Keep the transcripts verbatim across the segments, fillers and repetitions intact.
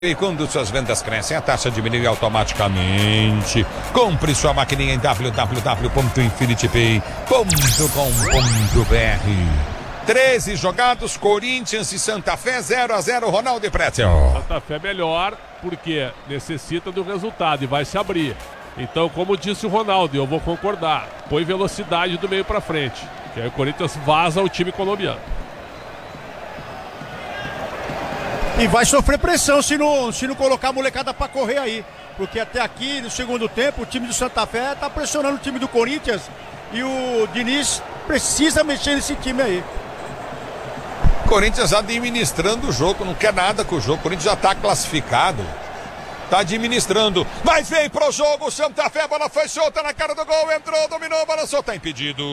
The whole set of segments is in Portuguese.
E quando suas vendas crescem, a taxa diminui automaticamente. Compre sua maquininha em w w w ponto infinity pay ponto com ponto b r. treze jogados, Corinthians e Santa Fé, zero a zero, Ronaldo e Pretzel. Santa Fé melhor, porque necessita do resultado e vai se abrir. Então, como disse o Ronaldo, eu vou concordar, põe velocidade do meio pra frente, que aí o Corinthians vaza o time colombiano. E vai sofrer pressão se não, se não colocar a molecada pra correr aí. Porque até aqui, no segundo tempo, o time do Santa Fé tá pressionando o time do Corinthians. E o Diniz precisa mexer nesse time aí. Corinthians administrando o jogo, não quer nada com o jogo. O Corinthians já tá classificado. Tá administrando. Mas vem pro jogo, o Santa Fé, a bola foi solta na cara do gol. Entrou, dominou, balançou, tá impedido.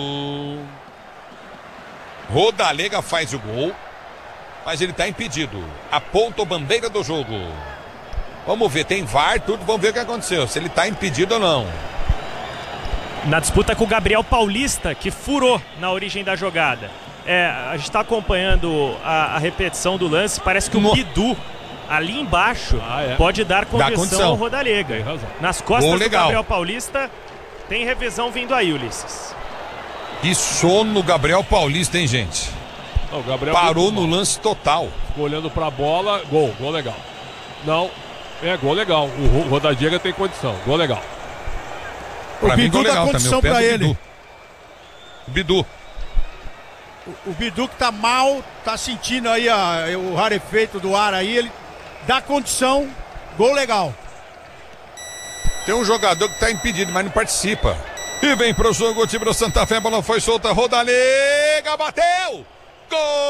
Rodalega faz o gol. Mas ele tá impedido. Aponta a bandeira do jogo. Vamos ver, tem V A R, tudo, vamos ver o que aconteceu. Se ele tá impedido ou não. Na disputa com o Gabriel Paulista, que furou na origem da jogada. É, a gente tá acompanhando a, a repetição do lance. Parece que o no... Bidu, ali embaixo, ah, é. pode dar condição ao Rodalega. Nas costas Gol do legal. Gabriel Paulista, tem revisão vindo aí, Ulisses. Que sono Gabriel Paulista, hein, gente? Não, o Gabriel parou no lance total. Ficou olhando pra bola, gol, gol legal. Não, é gol legal. O Rodadiega tem condição, gol legal. O Bidu dá condição pra ele. O Bidu. O, o Bidu que tá mal, tá sentindo aí a, o rarefeito do ar aí, ele dá condição, gol legal. Tem um jogador que tá impedido, mas não participa. E vem pro jogo o time do Santa Fé, a bola foi solta, Rodalega, bateu! Gol!